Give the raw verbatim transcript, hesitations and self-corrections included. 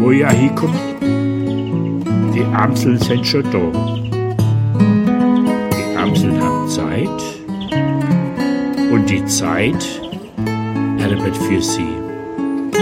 wo ihr hinkommt, die Amseln sind schon da. Die Amseln haben Zeit und die Zeit arbeitet für sie.